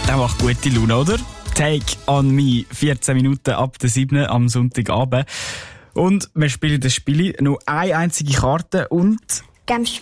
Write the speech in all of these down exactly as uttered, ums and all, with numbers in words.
Der macht gute Laune, oder? Take on me, vierzehn Minuten ab der sieben am Sonntagabend. Und wir spielen das Spiel nur eine einzige Karte und... Games.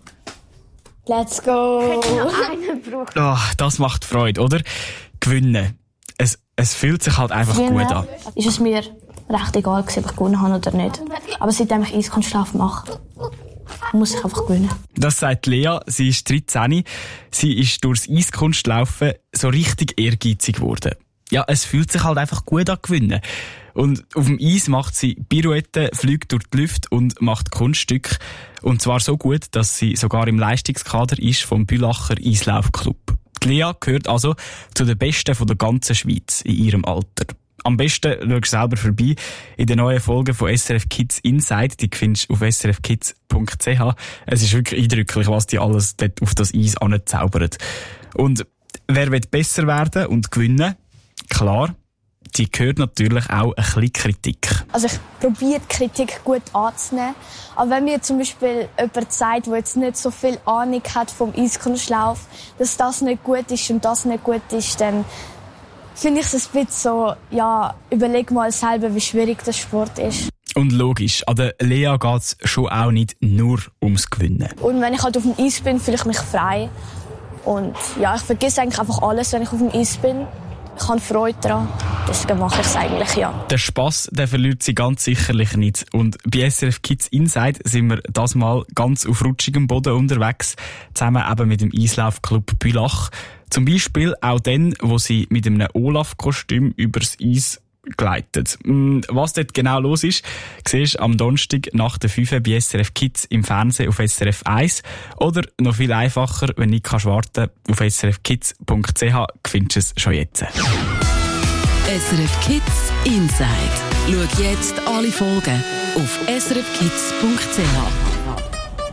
Let's go! Oh, das macht Freude, oder? Gewinnen. Es, es fühlt sich halt einfach Früher gut an. Ist es mir recht egal, ob ich gewonnen habe oder nicht. Aber seitdem ich Eiskunstlauf mache, muss ich einfach gewinnen. Das sagt Lea, sie ist dreizehn. Sie ist durchs Eiskunstlaufen so richtig ehrgeizig geworden. Ja, es fühlt sich halt einfach gut an gewinnen. Und auf dem Eis macht sie Pirouetten, fliegt durch die Luft und macht Kunststücke. Und zwar so gut, dass sie sogar im Leistungskader ist vom Bülacher Eislaufclub. Die Lea gehört also zu den Besten von der ganzen Schweiz in ihrem Alter. Am besten schau du selber vorbei in den neuen Folgen von S R F Kids Inside. Die findest du auf s r f kids punkt c h. Es ist wirklich eindrücklich, was die alles dort auf das Eis anzaubern. Und wer will besser werden und gewinnen? Klar, die gehört natürlich auch ein bisschen Kritik. Also ich probiere die Kritik gut anzunehmen. Aber wenn mir zum Beispiel jemand sagt, der jetzt nicht so viel Ahnung hat vom Eiskunstlauf, dass das nicht gut ist und das nicht gut ist, dann finde ich es ein bisschen so, ja, überleg mal selber, wie schwierig der Sport ist. Und logisch, an der Lea geht es schon auch nicht nur ums Gewinnen. Und wenn ich halt auf dem Eis bin, fühle ich mich frei. Und ja, ich vergesse eigentlich einfach alles, wenn ich auf dem Eis bin. Ich habe Freude daran, deswegen mache ich es eigentlich, ja. Der Spass, der verliert sie ganz sicherlich nicht. Und bei S R F Kids Inside sind wir das mal ganz auf rutschigem Boden unterwegs, zusammen eben mit dem Eislaufclub Bülach. Zum Beispiel auch dann, wo sie mit einem Olaf-Kostüm übers Eis gleitet. Was dort genau los ist, siehst du am Donnerstag nach der fünf bei S R F Kids im Fernsehen auf S R F eins. Oder noch viel einfacher, wenn nicht kannst warten, auf s r f kids punkt c h findest du es schon jetzt. S R F Kids Inside. Schau jetzt alle Folgen auf s r f kids punkt c h.